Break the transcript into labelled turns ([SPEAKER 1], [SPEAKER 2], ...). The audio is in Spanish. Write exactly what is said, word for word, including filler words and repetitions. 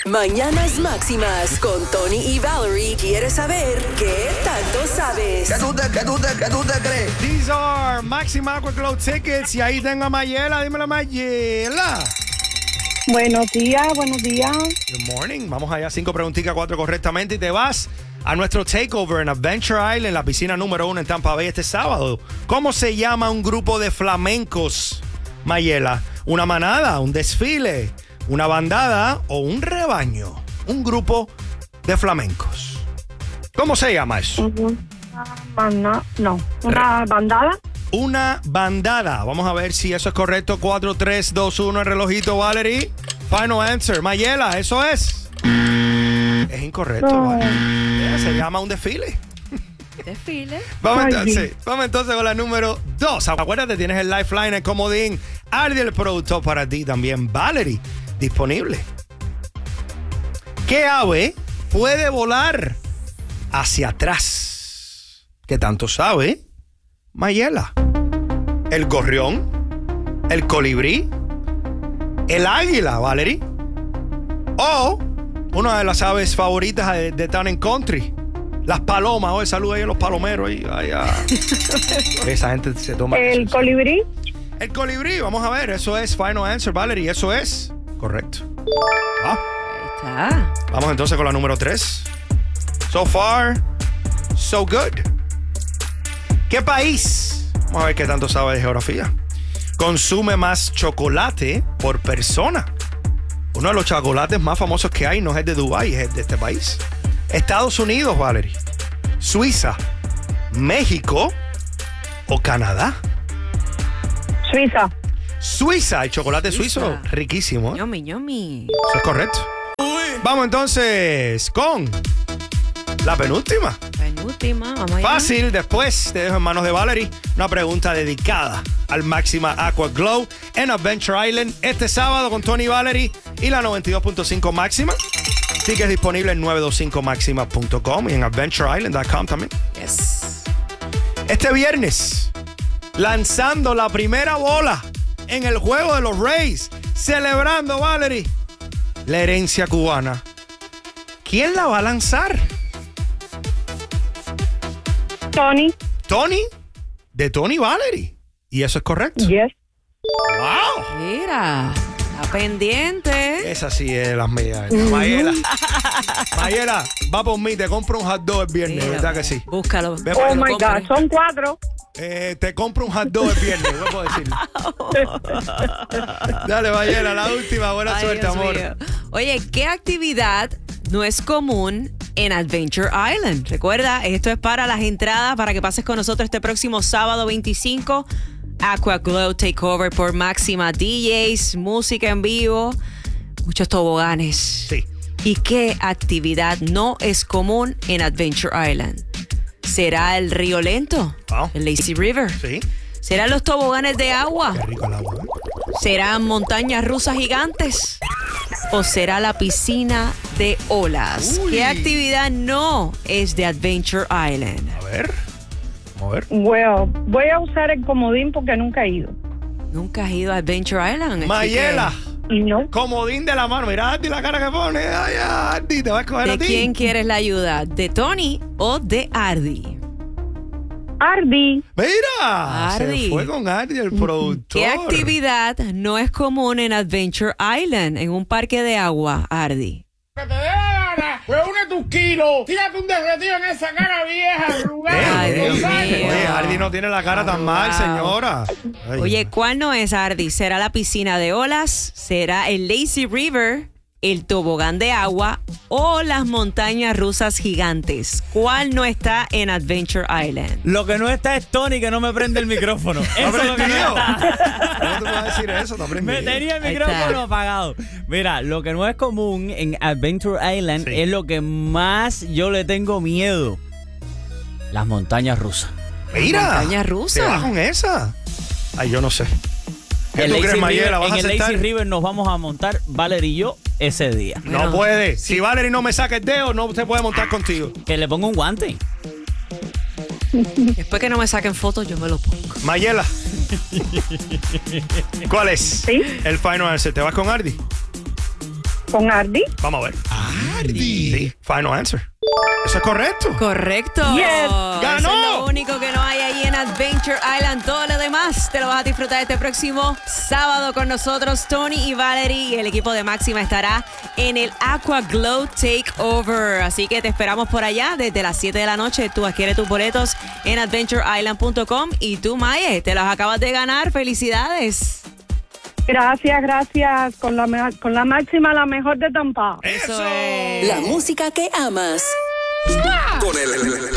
[SPEAKER 1] Mañanas Máximas con Tony y Valerie. ¿Quieres saber qué tanto sabes?
[SPEAKER 2] ¿Qué tú te, qué tú te, qué tú te crees?
[SPEAKER 3] These are Maxima Aqua Glow tickets. Y ahí tengo a Mayela. Dímelo, Mayela.
[SPEAKER 4] Buenos días, buenos días.
[SPEAKER 3] Good morning. Vamos allá. Cinco preguntitas, cuatro correctamente. Y te vas a nuestro takeover en Adventure Island, la piscina número uno en Tampa Bay este sábado. ¿Cómo se llama un grupo de flamencos, Mayela? ¿Una manada, un desfile, una bandada o un rebaño? Un grupo de flamencos. ¿Cómo se llama eso?
[SPEAKER 4] Uh-huh. Banda, no, una bandada.
[SPEAKER 3] Una bandada. Vamos a ver si eso es correcto. cuatro, tres, dos, uno, el relojito, Valerie. Final answer. Mayela, ¿eso es? Es incorrecto,
[SPEAKER 4] No.
[SPEAKER 3] Valerie. Se llama un desfile.
[SPEAKER 5] Desfile.
[SPEAKER 3] Vamos
[SPEAKER 4] Ay,
[SPEAKER 3] entonces, vamos entonces con la número dos. Acuérdate, tienes el lifeline, el comodín. Ardi, el productor para ti también. Valerie, disponible. ¿Qué ave puede volar hacia atrás? ¿Qué tanto sabe Mayela? ¿El gorrión? ¿El colibrí? ¿El águila, Valerie? ¿O una de las aves favoritas de, de Town and Country? Las palomas. Oye, saluda ahí a los palomeros. Ahí, ahí, ah. Esa gente se toma...
[SPEAKER 4] El
[SPEAKER 3] eso.
[SPEAKER 4] colibrí.
[SPEAKER 3] El colibrí, vamos a ver. Eso es final answer, Valerie. Eso es correcto. Ah.
[SPEAKER 5] Ahí está.
[SPEAKER 3] Vamos entonces con la número tres. So far, so good. ¿Qué país? Vamos a ver qué tanto sabe de geografía. Consume más chocolate por persona. Uno de los chocolates más famosos que hay no es el de Dubái, es el de este país. Estados Unidos, Valerie. Suiza. México o Canadá.
[SPEAKER 4] Suiza.
[SPEAKER 3] Suiza, el chocolate
[SPEAKER 5] Suiza.
[SPEAKER 3] suizo, riquísimo, ¿eh?
[SPEAKER 5] Yomi, yomi.
[SPEAKER 3] Eso es correcto. Vamos entonces con la penúltima.
[SPEAKER 5] Penúltima, vamos allá.
[SPEAKER 3] Fácil, después te dejo en manos de Valerie una pregunta dedicada al Maxima Aqua Glow en Adventure Island este sábado con Tony y Valerie y la noventa y dos punto cinco Máxima. Tickets disponibles en nueve dos cinco máxima punto com y en adventure island punto com también.
[SPEAKER 5] Yes.
[SPEAKER 3] Este viernes, lanzando la primera bola en el juego de los Rays, celebrando, Valerie, la herencia cubana. ¿Quién la va a lanzar?
[SPEAKER 4] Tony.
[SPEAKER 3] Tony, de Tony Valerie. Y eso es correcto.
[SPEAKER 4] Yes.
[SPEAKER 3] ¡Wow!
[SPEAKER 5] Mira, está pendiente.
[SPEAKER 3] Esa sí es las mías. Mayela. Mayela, va por mí, te compro un hot dog el viernes,
[SPEAKER 5] Mira,
[SPEAKER 3] ¿verdad que sí?
[SPEAKER 5] Búscalo.
[SPEAKER 3] Ve para
[SPEAKER 4] Oh
[SPEAKER 3] allá.
[SPEAKER 4] my God, son cuatro.
[SPEAKER 3] Eh, te compro un hot dog el viernes, no puedo decir. Dale, Mayela, la última. Buena
[SPEAKER 5] Ay,
[SPEAKER 3] suerte,
[SPEAKER 5] Dios
[SPEAKER 3] amor.
[SPEAKER 5] mío. Oye, ¿qué actividad no es común en Adventure Island? Recuerda, esto es para las entradas para que pases con nosotros este próximo sábado veinticinco. Aqua Glow Takeover por Máxima, D Js, música en vivo, muchos toboganes.
[SPEAKER 3] Sí.
[SPEAKER 5] ¿Y qué actividad no es común en Adventure Island? ¿Será el río lento?
[SPEAKER 3] Wow.
[SPEAKER 5] El Lazy River.
[SPEAKER 3] Sí.
[SPEAKER 5] ¿Serán los toboganes de agua?
[SPEAKER 3] Qué rico el agua, ¿eh?
[SPEAKER 5] ¿Serán montañas rusas gigantes? ¿O será la piscina de olas?
[SPEAKER 3] Uy.
[SPEAKER 5] ¿Qué actividad no es de Adventure Island?
[SPEAKER 3] A ver. Vamos a ver.
[SPEAKER 4] Well, voy a usar el comodín porque nunca he ido.
[SPEAKER 5] ¿Nunca has ido a Adventure Island? Así
[SPEAKER 3] Mayela,
[SPEAKER 4] Y no.
[SPEAKER 3] comodín de la mano. Mira, Andy, la cara que pone. Ay, Andy, te va a escoger
[SPEAKER 5] que-
[SPEAKER 3] a
[SPEAKER 5] ¿De
[SPEAKER 3] ti.
[SPEAKER 5] quién quieres la ayuda? ¿De Tony o de Ardi?
[SPEAKER 4] Ardi.
[SPEAKER 3] Mira,
[SPEAKER 5] Ardi.
[SPEAKER 3] se fue con Andy, el productor.
[SPEAKER 5] ¿Qué actividad no es común en Adventure Island, en un parque de agua, Ardi?
[SPEAKER 6] Que te dé la gana, reúne tus kilos, tírate un derretido en esa cara vieja, arrugada.
[SPEAKER 5] Ay,
[SPEAKER 3] Eh,
[SPEAKER 5] Dios
[SPEAKER 6] Gonzalo.
[SPEAKER 5] mío.
[SPEAKER 3] Oye, Ardi no tiene la cara tan mal,
[SPEAKER 5] Arrugado.
[SPEAKER 3] señora. Ay.
[SPEAKER 5] Oye, ¿cuál no es, Ardi? ¿Será la piscina de olas? ¿Será el Lazy River? ¿El tobogán de agua? ¿O las montañas rusas gigantes? ¿Cuál no está en Adventure Island?
[SPEAKER 7] Lo que no está es Tony, que no me prende el micrófono.
[SPEAKER 3] ¿Está
[SPEAKER 7] Eso es lo que no
[SPEAKER 3] prendido?
[SPEAKER 7] está.
[SPEAKER 3] ¿Cómo te puedo decir eso? ¿Está prendido?
[SPEAKER 7] Me tenía el
[SPEAKER 5] Ahí
[SPEAKER 7] micrófono
[SPEAKER 5] está.
[SPEAKER 7] apagado. Mira, lo que no es común en Adventure Island
[SPEAKER 3] Sí.
[SPEAKER 7] es lo que más yo le tengo miedo. Las montañas rusas.
[SPEAKER 3] Mira.
[SPEAKER 5] Montaña rusa.
[SPEAKER 3] ¿Te vas con esa? Ay, yo no sé. ¿Qué
[SPEAKER 7] El
[SPEAKER 3] tú crees,
[SPEAKER 7] Lazy
[SPEAKER 3] Mayela?
[SPEAKER 7] River-
[SPEAKER 3] ¿Vas
[SPEAKER 7] en
[SPEAKER 3] a
[SPEAKER 7] el
[SPEAKER 3] aceptar?
[SPEAKER 7] Lazy River nos vamos a montar, Valerie y yo, ese día.
[SPEAKER 3] No
[SPEAKER 5] Bueno,
[SPEAKER 3] puede. Si Valerie no me saca el dedo, no se puede montar contigo.
[SPEAKER 7] Que le ponga un guante.
[SPEAKER 5] Después que no me saquen fotos, yo me lo pongo.
[SPEAKER 3] Mayela. ¿Cuál es?
[SPEAKER 4] Sí.
[SPEAKER 3] El final answer. ¿Te vas con Ardi?
[SPEAKER 4] Con Ardi.
[SPEAKER 3] Vamos a ver.
[SPEAKER 8] Ardi.
[SPEAKER 3] Sí, final answer. Eso es correcto.
[SPEAKER 5] Correcto.
[SPEAKER 4] Yes.
[SPEAKER 5] Eso
[SPEAKER 3] ¡Ganó!
[SPEAKER 5] es lo único que no hay allí en Adventure Island. Todo lo demás te lo vas a disfrutar este próximo sábado con nosotros, Tony y Valerie. Y el equipo de Máxima estará en el Aqua Glow Takeover. Así que te esperamos por allá desde las siete de la noche. Tú adquiere tus boletos en adventure island punto com. Y tú, Maye, te los acabas de ganar. ¡Felicidades!
[SPEAKER 4] Gracias, gracias. Con la, me- con la máxima, la mejor de Tampa.
[SPEAKER 3] Eso.
[SPEAKER 5] es.
[SPEAKER 1] La música que amas.
[SPEAKER 8] Con el, el- el